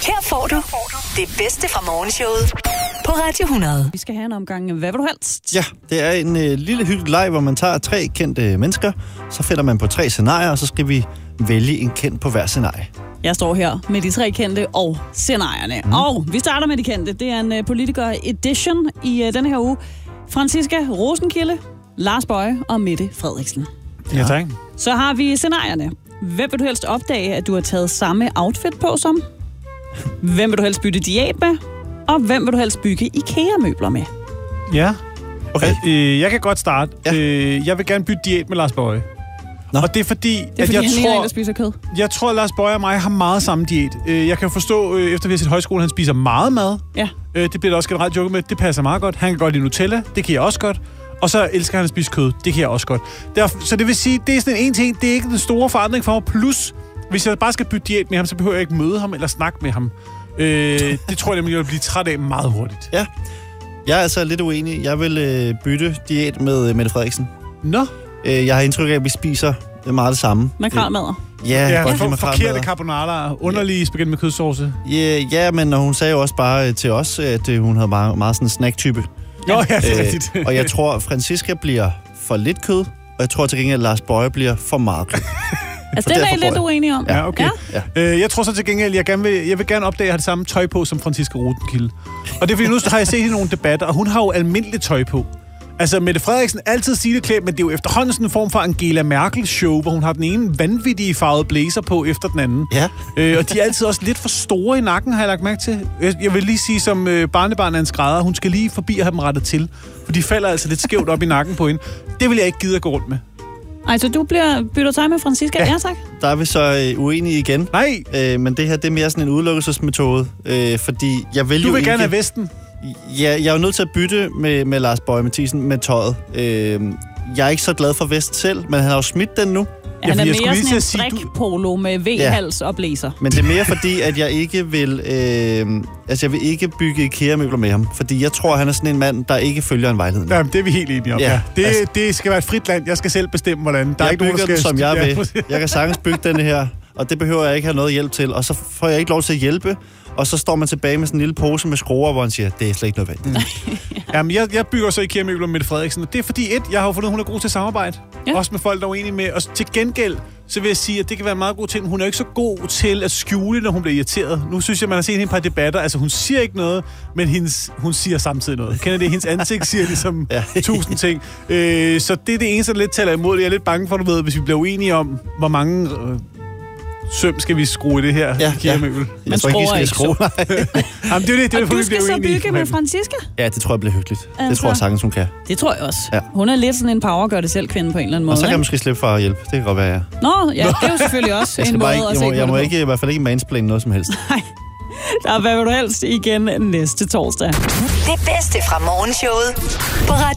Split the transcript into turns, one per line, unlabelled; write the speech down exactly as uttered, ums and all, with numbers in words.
Her får du det bedste fra morgenshowet på Radio hundrede.
Vi skal have en omgang. Hvad vil du helst?
Ja, det er en øh, lille hyggelig leg, hvor man tager tre kendte mennesker, så finder man på tre scenarier, og så skal vi vælge en kendt på hver scenarie.
Jeg står her med de tre kendte og scenarierne. Mm. Og vi starter med de kendte. Det er en uh, politiker edition i uh, denne her uge. Franciska Rosenkilde, Lars Boje og Mette Frederiksen.
Ja, tak.
Så har vi scenarierne. Hvem vil du helst opdage, at du har taget samme outfit på som? Hvem vil du helst bytte diæt med? Og hvem vil du helst bygge IKEA-møbler med?
Ja.
Okay.
Øh, jeg kan godt starte.
Ja.
Øh, jeg vil gerne bytte diæt med Lars Boje.
Nå.
Og det er fordi,
Det er fordi,
at jeg
han ligner en,
tror,
der spiser kød.
jeg tror, at Lars Boje og mig har meget samme diæt. Øh, jeg kan forstå, øh, efter vi har set højskole, han spiser meget mad.
Ja.
Øh, det bliver der også generelt joke med. Det passer meget godt. Han kan godt lide Nutella. Det kan jeg også godt. Og så elsker han at spise kød. Det kan jeg også godt. Derfor, så det vil sige, det er sådan en ting. Det er ikke den store forandring for mig. Plus, hvis jeg bare skal bytte diæt med ham, så behøver jeg ikke møde ham eller snakke med ham. Øh, det tror jeg nemlig, jeg vil blive træt af meget hurtigt.
Ja, jeg er altså lidt uenig. Jeg vil øh, bytte diæt med øh, Mette Frederiksen.
Nå.
Øh, jeg har indtryk af, at vi spiser meget det samme.
Makrelmadder.
Ja, jeg
Ja,
kan godt
for,
lide
forkerte
makrelmadder.
carbonara, underlige spaghetti med kødsauce.
Ja, ja, men hun sagde jo også bare øh, til os, at øh, hun havde meget, meget sådan en snack-type.
Nå, ja, det er
Øh,
rigtigt.
og jeg tror, at Franciska bliver for lidt kød, og jeg tror til gengæld, at Lars Boje bliver for meget kød.
Altså,
Og
den er
derfor
I lidt
får jeg-
uenige om.
Ja, okay.
Ja.
Ja.
Øh, jeg tror så til gengæld, jeg, gerne vil, jeg vil gerne opdage, at jeg har det samme tøj på som Franciska Rosenkilde. Og det er fordi, nu har jeg set i nogle debatter, og hun har jo almindeligt tøj på. Altså, Mette Frederiksen altid sideklædt, men det er jo efterhånden sådan en form for Angela Merkel-show, hvor hun har den ene vanvittige farvede blazer på efter den anden.
Ja.
Øh, og de er altid også lidt for store i nakken, har jeg lagt mærke til. Jeg, jeg vil lige sige, som øh, barnebarn af en skrædder, hun skal lige forbi og have dem rettet til. For de falder altså lidt skævt op i nakken på hende. Det vil jeg ikke gide at gå rundt med.
Ej, så du bliver, bytter tøj med Franciska? Ja, ja tak.
Der er vi så øh, uenige igen.
Nej,
Øh, men det her, det er mere sådan en udelukkelsesmetode. Øh, fordi jeg vil
du
jo
vil
ikke...
gerne have Vesten.
Ja, jeg er jo nødt til at bytte med, med Lars Boje Mathiesen med tøjet. Øh, jeg er ikke så glad for vest selv, men han har jo smidt den nu.
Ja, han
fordi
er
jeg skulle
mere
lige
sådan
til
en
at sige, du-
strikpolo med V-hals og blæser.
Men det er mere fordi, at jeg ikke vil... Øh, altså, jeg vil ikke bygge IKEA-møbler med ham. Fordi jeg tror, han er sådan en mand, der ikke følger en vejledning.
Jamen, det er vi helt enige om.
Ja,
Ja, det,
altså-
det skal være et frit land. Jeg skal selv bestemme, hvordan. Der er
Jeg
ikke nogen,
bygger
der
den,
skal...
som jeg
Ja,
vil.
præcis.
Jeg kan sagtens bygge den her, og det behøver jeg ikke have noget hjælp til. Og så får jeg ikke lov til at hjælpe. Og så står man tilbage med sådan en lille pose med skruer, hvor han siger, det er slet ikke nødvendigt.
Jamen, jeg, jeg bygger så IKEA-møbler med Mette Frederiksen, og det er fordi, et, jeg har jo fundet, at hun er god til at samarbejde.
Ja.
Ja. Også med folk, der er uenige med. Og til gengæld, så vil jeg sige, at det kan være en meget god ting. Hun er ikke så god til at skjule, når hun bliver irriteret. Nu synes jeg, man har set hende i et par debatter. Altså, hun siger ikke noget, men hendes, hun siger samtidig noget. Kender det? Hendes ansigt siger ligesom
Ja.
tusind ting. Øh, så det er det eneste, der lidt taler imod det. Jeg er lidt bange for, du ved, hvis vi bliver uenige om, hvor mange... Øh, søm skal vi skrue i det her
Ja,
IKEA-møbel.
Jeg tror ikke,
skruer
I
ikke
skal skrue. Nej.
Jamen, det er jo det, det er,
Og
fordi,
du
vi
skal
bliver
så
uenige.
bygge med Franciska?
Ja, det tror jeg bliver hyggeligt. Det
Altså-
tror jeg sagtens, hun kan.
Det tror jeg også.
Ja.
Hun er lidt sådan en power gør det selv kvinde på en eller anden måde.
Og så kan jeg
ikke?
måske slippe for at hjælpe. Det kan godt være, ja.
Nå, ja, det er jo selvfølgelig også
Jeg,
en
skal
måde
bare
at
ikke, jeg,
se
må,
på
jeg
det
må
på.
ikke, i hvert fald ikke mansplaine noget som helst.
Nej. Der er Hvad vil du helst igen næste torsdag.
Det bedste fra morgenshowet på Radio